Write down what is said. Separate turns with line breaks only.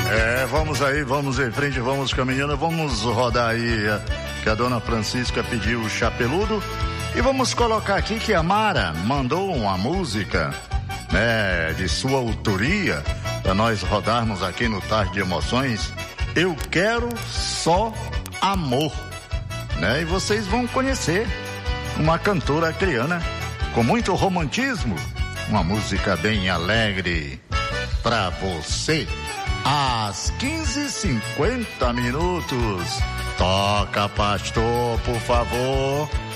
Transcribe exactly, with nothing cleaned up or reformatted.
É, vamos aí, vamos em frente, vamos caminhando, vamos rodar aí, que a dona Francisca pediu o Chapeludo, e vamos colocar aqui que a Mara mandou uma música, né, de sua autoria, para nós rodarmos aqui no Tarde de Emoções. Eu Quero Só Amor, né, e vocês vão conhecer uma cantora criana com muito romantismo, uma música bem alegre pra você. Às quinze e cinquenta minutos. Toca, pastor, por favor.